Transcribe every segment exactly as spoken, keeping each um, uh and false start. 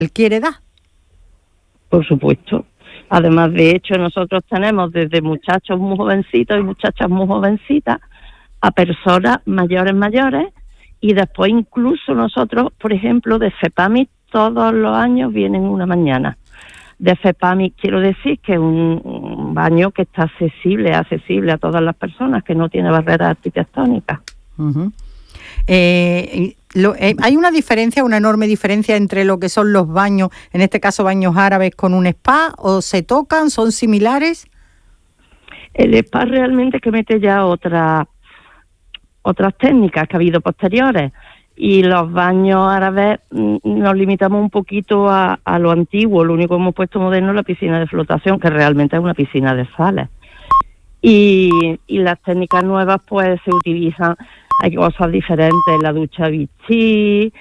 él quiere dar. Por supuesto. Además, de hecho, nosotros tenemos desde muchachos muy jovencitos y muchachas muy jovencitas a personas mayores mayores, y después incluso nosotros, por ejemplo, de FEPAMI todos los años vienen una mañana. De FEPAMI quiero decir que es un, un baño que está accesible, accesible a todas las personas, que no tiene barreras arquitectónicas. Uh-huh. Eh, lo, eh, hay una diferencia, una enorme diferencia entre lo que son los baños, en este caso baños árabes con un spa, o se tocan, son similares. El spa realmente que mete ya otra, otras técnicas que ha habido posteriores, y los baños árabes mm, nos limitamos un poquito a, a lo antiguo. Lo único que hemos puesto moderno es la piscina de flotación, que realmente es una piscina de sales, y, y las técnicas nuevas pues se utilizan. Hay cosas diferentes, la ducha bichí,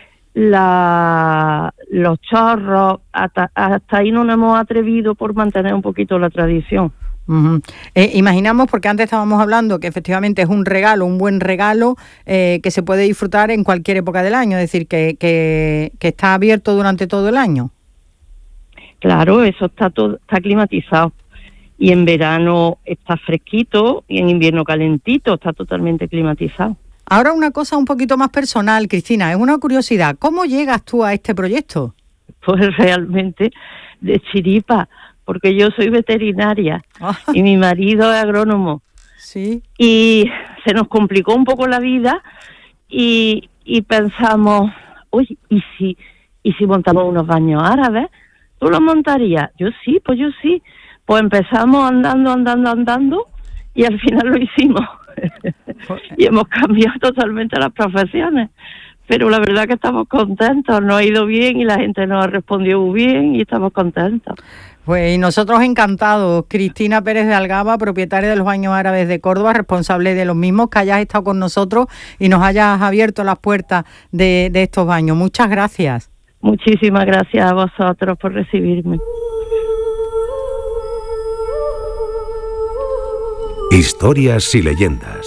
la, los chorros, hasta, hasta ahí no nos hemos atrevido por mantener un poquito la tradición. Uh-huh. Eh, imaginamos, porque antes estábamos hablando que efectivamente es un regalo, un buen regalo eh, que se puede disfrutar en cualquier época del año, es decir, que, que, que está abierto durante todo el año. Claro, eso está todo, está climatizado. Y en verano está fresquito y en invierno calentito, está totalmente climatizado. Ahora una cosa un poquito más personal, Cristina, es una curiosidad. ¿Cómo llegas tú a este proyecto? Pues realmente de chiripa, porque yo soy veterinaria y mi marido es agrónomo. Sí. Y se nos complicó un poco la vida y, y pensamos, oye, ¿y si, ¿y si montamos unos baños árabes? ¿Tú los montarías? Yo sí, pues yo sí. Pues empezamos andando, andando, andando y al final lo hicimos. Y hemos cambiado totalmente las profesiones, pero la verdad que estamos contentos, nos ha ido bien y la gente nos ha respondido muy bien y estamos contentos. Pues y nosotros encantados. Cristina Pérez de Algaba, propietaria de los Baños Árabes de Córdoba, responsable de los mismos, que hayas estado con nosotros y nos hayas abierto las puertas de, de estos baños. Muchas gracias. Muchísimas gracias a vosotros por recibirme. Historias y leyendas.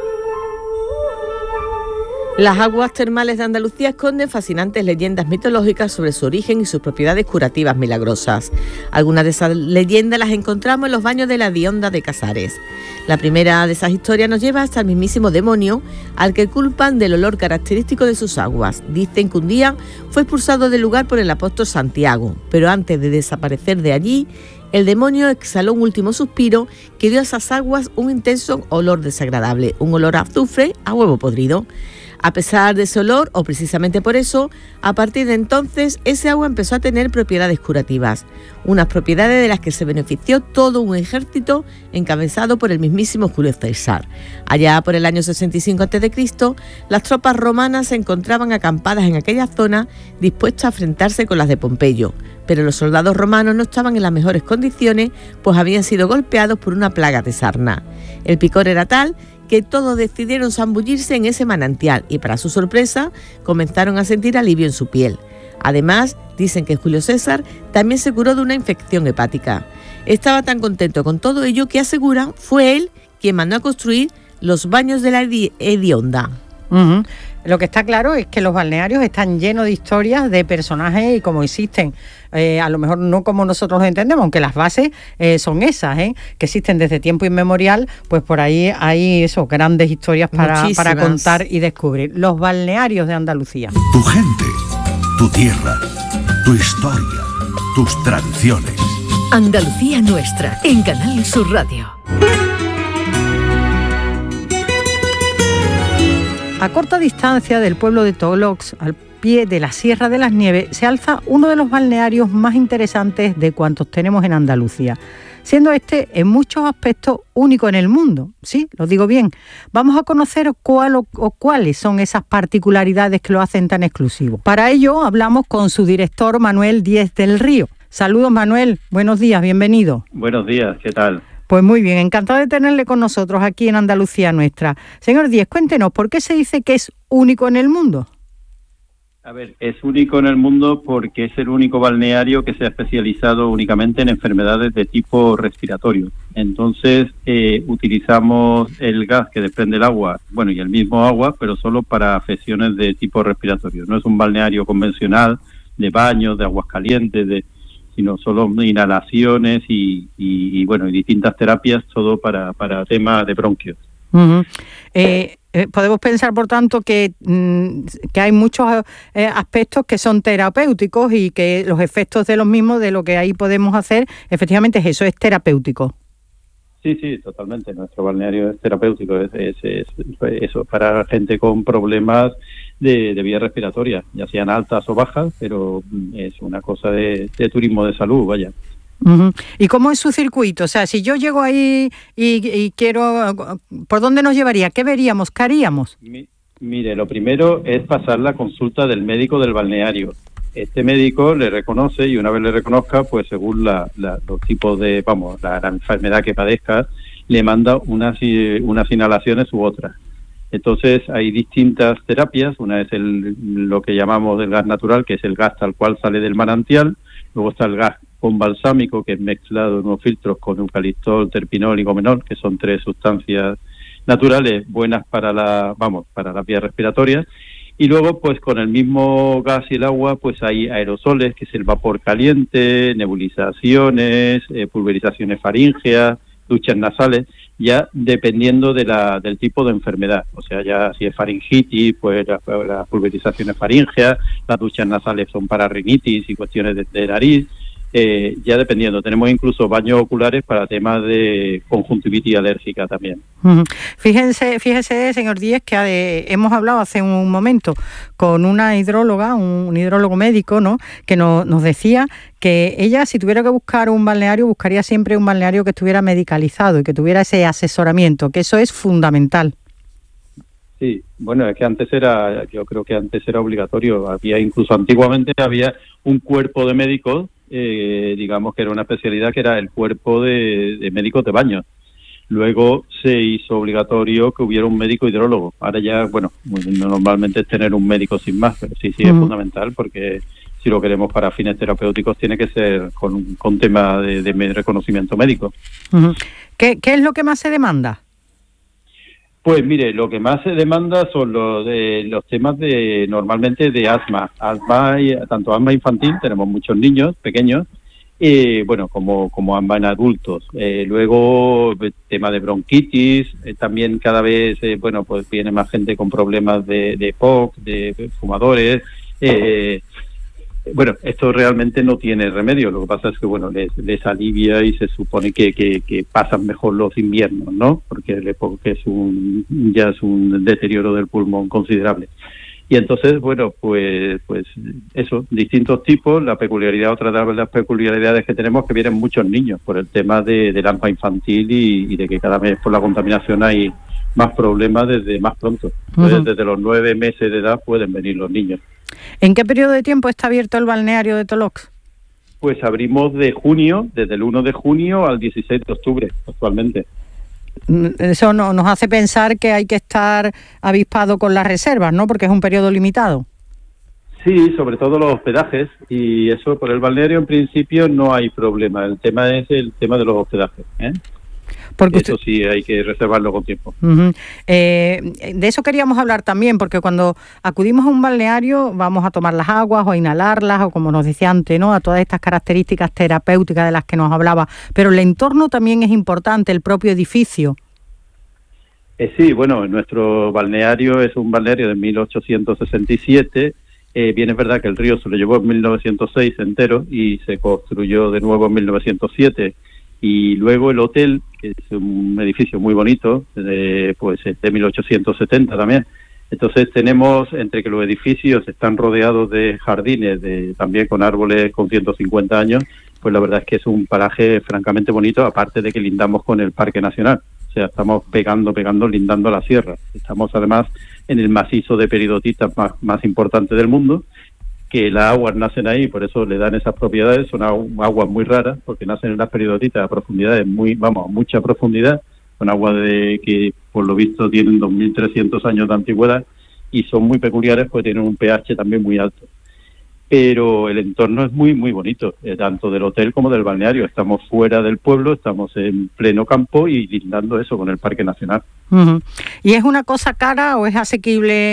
Las aguas termales de Andalucía esconden fascinantes leyendas mitológicas sobre su origen y sus propiedades curativas milagrosas. Algunas de esas leyendas las encontramos en los baños de la Hedionda de Casares. La primera de esas historias nos lleva hasta el mismísimo demonio, al que culpan del olor característico de sus aguas. Dicen que un día fue expulsado del lugar por el apóstol Santiago, pero antes de desaparecer de allí, el demonio exhaló un último suspiro que dio a esas aguas un intenso olor desagradable, un olor a azufre, a huevo podrido. A pesar de ese olor, o precisamente por eso, a partir de entonces ese agua empezó a tener propiedades curativas, unas propiedades de las que se benefició todo un ejército encabezado por el mismísimo Julio César. Allá por el año sesenta y cinco antes de Cristo, las tropas romanas se encontraban acampadas en aquella zona dispuestas a enfrentarse con las de Pompeyo, pero los soldados romanos no estaban en las mejores condiciones, pues habían sido golpeados por una plaga de sarna. El picor era tal que todos decidieron zambullirse en ese manantial y, para su sorpresa, comenzaron a sentir alivio en su piel. Además, dicen que Julio César también se curó de una infección hepática. Estaba tan contento con todo ello que aseguran fue él quien mandó a construir los baños de la Hedionda. Uh-huh. Lo que está claro es que los balnearios están llenos de historias, de personajes, y como existen, eh, a lo mejor no como nosotros lo entendemos, aunque las bases eh, son esas, ¿eh? que existen desde tiempo inmemorial, pues por ahí hay eso, grandes historias para, para contar y descubrir. Los balnearios de Andalucía. Tu gente, tu tierra, tu historia, tus tradiciones. Andalucía Nuestra, en Canal Sur Radio. A corta distancia del pueblo de Tolox, al pie de la Sierra de las Nieves, se alza uno de los balnearios más interesantes de cuantos tenemos en Andalucía, siendo este en muchos aspectos único en el mundo. Sí, lo digo bien. Vamos a conocer cuál o, o cuáles son esas particularidades que lo hacen tan exclusivo. Para ello hablamos con su director, Manuel Díez del Río. Saludos, Manuel. Buenos días, bienvenido. Buenos días, ¿qué tal? Pues muy bien, encantado de tenerle con nosotros aquí en Andalucía Nuestra. Señor Díez, cuéntenos, ¿por qué se dice que es único en el mundo? A ver, es único en el mundo porque es el único balneario que se ha especializado únicamente en enfermedades de tipo respiratorio. Entonces, eh, utilizamos el gas que desprende el agua, bueno, y el mismo agua, pero solo para afecciones de tipo respiratorio. No es un balneario convencional de baños, de aguas calientes, de sino solo inhalaciones y, y, y bueno, y distintas terapias, todo para, para temas de bronquios. Uh-huh. Eh, eh, podemos pensar, por tanto, que, mm, que hay muchos eh, aspectos que son terapéuticos y que los efectos de los mismos, de lo que ahí podemos hacer, efectivamente es eso, es terapéutico. Sí, sí, totalmente. Nuestro balneario es terapéutico, es, es, es, es eso, para gente con problemas de, de vías respiratorias, ya sean altas o bajas, pero es una cosa de, de turismo de salud, vaya. Uh-huh. ¿Y cómo es su circuito? O sea, si yo llego ahí y, y quiero, ¿por dónde nos llevaría? ¿Qué veríamos? ¿Qué haríamos? Mi, mire, lo primero es pasar la consulta del médico del balneario. Este médico le reconoce y una vez le reconozca, pues según la, la, los tipos de, vamos, la, la enfermedad que padezca, le manda unas, unas inhalaciones u otras. Entonces hay distintas terapias, una es el, lo que llamamos el gas natural, que es el gas tal cual sale del manantial, luego está el gas con balsámico, que es mezclado en unos filtros con eucaliptol, terpinol y gomenol, que son tres sustancias naturales buenas para la, vamos, para las vías respiratorias. Y luego, pues con el mismo gas y el agua, pues hay aerosoles, que es el vapor caliente, nebulizaciones, eh, pulverizaciones faríngeas, duchas nasales, ya dependiendo de la, del tipo de enfermedad. O sea, ya si es faringitis, pues las la pulverizaciones faríngeas, las duchas nasales son para rinitis y cuestiones de, de nariz. Eh, ya dependiendo, tenemos incluso baños oculares para temas de conjuntivitis alérgica también. Uh-huh. Fíjense, fíjese, señor Díez, que de, hemos hablado hace un momento con una hidróloga, un, un hidrólogo médico, ¿no?, que no, nos decía que ella, si tuviera que buscar un balneario, buscaría siempre un balneario que estuviera medicalizado y que tuviera ese asesoramiento, que eso es fundamental. Sí, bueno, es que antes era, yo creo que antes era obligatorio, había incluso antiguamente había un cuerpo de médicos, eh, digamos que era una especialidad que era el cuerpo de, de médicos de baños. Luego se hizo obligatorio que hubiera un médico hidrólogo. Ahora ya, bueno, normalmente es tener un médico sin más, pero sí, sí es uh-huh. fundamental porque si lo queremos para fines terapéuticos tiene que ser con, con tema de, de reconocimiento médico. Uh-huh. ¿Qué, ¿Qué es lo que más se demanda? Pues mire, lo que más se demanda son los de los temas de normalmente de asma, asma tanto asma infantil, tenemos muchos niños pequeños, eh, bueno, como como asma en adultos. Eh, luego tema de bronquitis, eh, también cada vez eh, bueno, pues viene más gente con problemas de, de P O C, de fumadores. Eh, Bueno, esto realmente no tiene remedio, lo que pasa es que, bueno, les, les alivia y se supone que, que, que pasan mejor los inviernos, ¿no? Porque, porque es un, ya es un deterioro del pulmón considerable. Y entonces, bueno, pues pues eso, distintos tipos, la peculiaridad, otra de las peculiaridades que tenemos que vienen muchos niños por el tema de, del asma infantil y, y de que cada vez por la contaminación hay más problemas desde más pronto. Entonces, uh-huh. desde los nueve meses de edad pueden venir los niños. ¿En qué periodo de tiempo está abierto el balneario de Tolox? Pues abrimos de junio, desde el uno de junio al dieciséis de octubre, actualmente. Eso no, nos hace pensar que hay que estar avispado con las reservas, ¿no? Porque es un periodo limitado. Sí, sobre todo los hospedajes, y eso por el balneario en principio no hay problema. El tema es el tema de los hospedajes, ¿eh? Porque eso usted... sí hay que reservarlo con tiempo. Uh-huh. Eh, de eso queríamos hablar también, porque cuando acudimos a un balneario vamos a tomar las aguas o a inhalarlas, o como nos decía antes, ¿no?, a todas estas características terapéuticas de las que nos hablaba. Pero el entorno también es importante, el propio edificio. Eh, sí, bueno, nuestro balneario es un balneario de mil ochocientos sesenta y siete. Eh, bien es verdad que el río se lo llevó en mil novecientos seis entero y se construyó de nuevo en mil novecientos siete. Y luego el hotel, que es un edificio muy bonito, de, pues es de mil ochocientos setenta también. Entonces tenemos, entre que los edificios están rodeados de jardines, de también con árboles con ciento cincuenta años, pues la verdad es que es un paraje francamente bonito, aparte de que lindamos con el Parque Nacional. O sea, estamos pegando, pegando, lindando a la sierra. Estamos además en el macizo de peridotitas más, más importante del mundo, que las aguas nacen ahí, por eso le dan esas propiedades. Son aguas muy raras, porque nacen en las peridotitas a profundidades muy, vamos, a mucha profundidad, son aguas de que por lo visto tienen dos mil trescientos años de antigüedad y son muy peculiares, pues tienen un pH también muy alto. Pero el entorno es muy, muy bonito, eh, tanto del hotel como del balneario. Estamos fuera del pueblo, estamos en pleno campo y lindando eso con el Parque Nacional. Uh-huh. ¿Y es una cosa cara o es asequible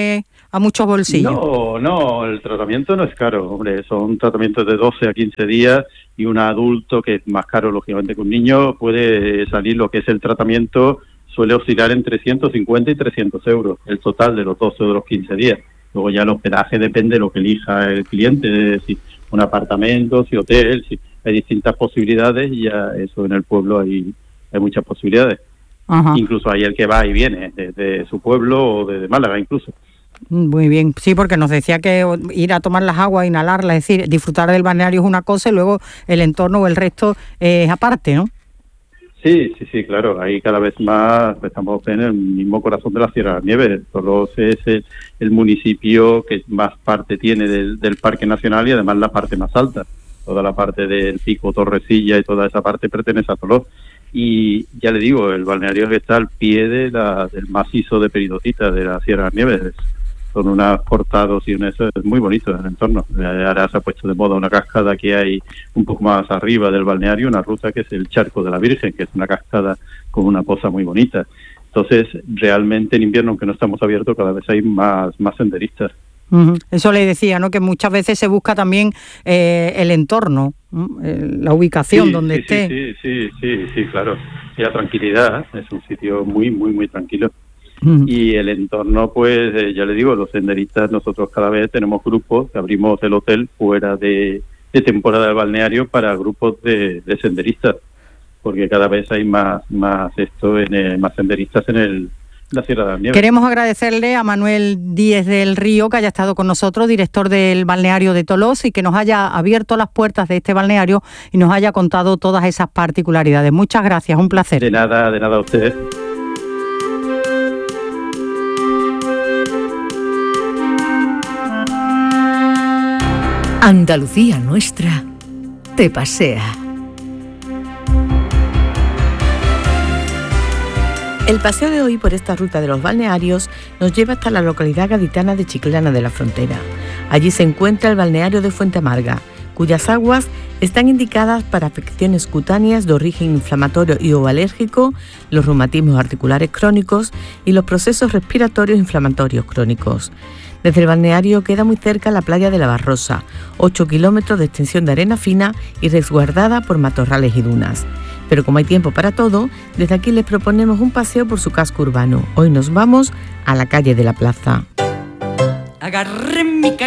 a muchos bolsillos. No, no, el tratamiento no es caro, hombre, son tratamientos de doce a quince días y un adulto, que es más caro lógicamente que un niño, puede salir lo que es el tratamiento, suele oscilar entre ciento cincuenta y trescientos euros, el total de los doce o de los quince días. Luego ya el hospedaje depende de lo que elija el cliente, si un apartamento, si hotel, si hay distintas posibilidades, y ya eso en el pueblo hay, hay muchas posibilidades. Ajá. Incluso hay el que va y viene desde su pueblo o desde Málaga incluso. Muy bien, sí, porque nos decía que ir a tomar las aguas, inhalarlas, es decir, disfrutar del balneario es una cosa y luego el entorno o el resto es aparte, ¿no? Sí, sí, sí, claro, ahí cada vez más estamos en el mismo corazón de la Sierra de las Nieves. Tolos es el, el municipio que más parte tiene del, del Parque Nacional y además la parte más alta. Toda la parte del Pico Torrecilla y toda esa parte pertenece a Tolos. Y ya le digo, el balneario que está al pie de la, del macizo de Peridotita de la Sierra de las Nieves. Son unos cortados y un eso es muy bonito el entorno. Ahora se ha puesto de moda una cascada que hay un poco más arriba del balneario, una ruta que es el Charco de la Virgen, que es una cascada con una poza muy bonita. Entonces, realmente en invierno, aunque no estamos abiertos, cada vez hay más, más senderistas. Uh-huh. Eso le decía, ¿no? Que muchas veces se busca también eh, el entorno, ¿no? eh, la ubicación sí, donde sí, esté. Sí, sí, sí, sí, sí, claro. Y la tranquilidad, es un sitio muy, muy, muy tranquilo. Uh-huh. Y el entorno, pues, eh, ya le digo, los senderistas, nosotros cada vez tenemos grupos, abrimos el hotel fuera de, de temporada del balneario para grupos de, de senderistas, porque cada vez hay más, más esto, en el, más senderistas en el la Sierra de las Nieves. Queremos agradecerle a Manuel Díez del Río, que haya estado con nosotros, director del balneario de Tolos, y que nos haya abierto las puertas de este balneario y nos haya contado todas esas particularidades. Muchas gracias, un placer. De nada, de nada a ustedes. Andalucía Nuestra te pasea. El paseo de hoy por esta ruta de los balnearios nos lleva hasta la localidad gaditana de Chiclana de la Frontera. Allí se encuentra el balneario de Fuente Amarga, cuyas aguas están indicadas para afecciones cutáneas de origen inflamatorio y o alérgico, los reumatismos articulares crónicos y los procesos respiratorios inflamatorios crónicos. Desde el balneario queda muy cerca la playa de la Barrosa, ocho kilómetros de extensión de arena fina y resguardada por matorrales y dunas. Pero como hay tiempo para todo, desde aquí les proponemos un paseo por su casco urbano. Hoy nos vamos a la calle de la Plaza. Agarré mi